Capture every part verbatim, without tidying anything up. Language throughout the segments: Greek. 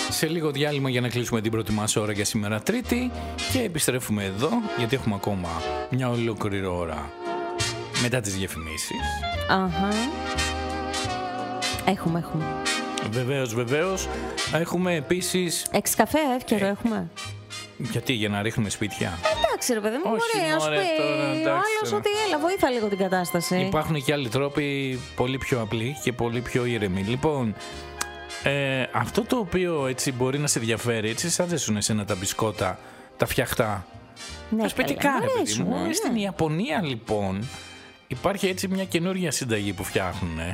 Σε λίγο διάλειμμα για να κλείσουμε την πρώτη μας ώρα για σήμερα Τρίτη και επιστρέφουμε εδώ γιατί έχουμε ακόμα μια ολόκληρη ώρα μετά τις διαφημίσεις. Αχα. Έχουμε, έχουμε. Βεβαίως, βεβαίως. Έχουμε επίσης... Έξι καφέ, εύκαιρο ε, έχουμε. Γιατί, για να ρίχνουμε σπίτια? Εντάξει ρε παιδί μου, μπορεί να σου πει ο άλλος ότι έλα βοήθα λίγο την κατάσταση. Υπάρχουν και άλλοι τρόποι πολύ πιο απλοί και πολύ πιο ήρεμοι. Λοιπόν, ε, αυτό το οποίο έτσι μπορεί να σε ενδιαφέρει, έτσι σ' αρέσουν εσένα τα μπισκότα, τα φτιαχτά. Ναι, τα σπιτικά ρε παιδί μου. ναι. Στην Ιαπωνία λοιπόν υπάρχει έτσι μια καινούργια συνταγή που φτιάχνουν. Ε.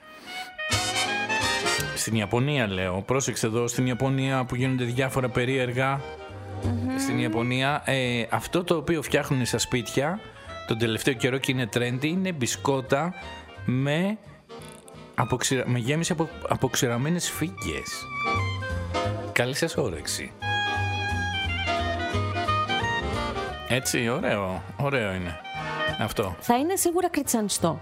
Στην Ιαπωνία λέω, πρόσεξε εδώ, στην Ιαπωνία που γίνονται διάφορα περίεργα. Mm-hmm. Στην Ιαπωνία ε, αυτό το οποίο φτιάχνουν στα σπίτια τον τελευταίο καιρό και είναι trendy είναι μπισκότα με, αποξηρα... με γέμιση από αποξηραμένες φύγγες. Καλή σας όρεξη. Έτσι, ωραίο, ωραίο είναι αυτό. Θα είναι σίγουρα κριτσανιστό.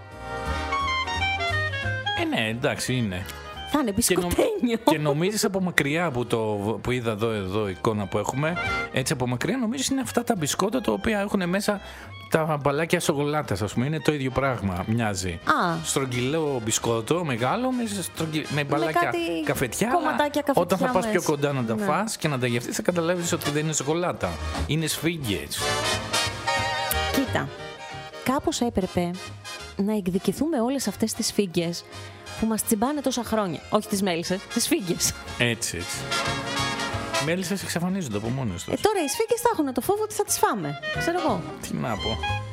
Ε, ναι, εντάξει, είναι. Θα είναι μπισκοτένιο. Και νομίζεις από μακριά που, το, που είδα εδώ, εδώ εικόνα που έχουμε, έτσι από μακριά νομίζεις είναι αυτά τα μπισκότα τα οποία έχουν μέσα τα μπαλάκια σοκολάτας, ας πούμε. Είναι το ίδιο πράγμα, μοιάζει. Α. Στρογγυλό μπισκότο, μεγάλο, με, στρογγυλ... με μπαλάκια με καφετιά. Κομματάκια καφετιά. Όταν θα πας μέσα. πιο κοντά να τα ναι. φας και να τα γευτείς, θα καταλάβεις ότι δεν είναι σοκολάτα. Είναι σφίγγες. Κοίτα, κάπως έπρεπε να εκδικηθούμε όλες αυτές τις φύγγες που μας τσιμπάνε τόσα χρόνια. Όχι τις μέλισσες, τις φύγγες. Έτσι, έτσι. Οι μέλισσες εξαφανίζονται από μόνες τους. Ε, τώρα οι σφίγγες θα έχουν το φόβο ότι θα τις φάμε. Ξέρω εγώ. Τι να πω.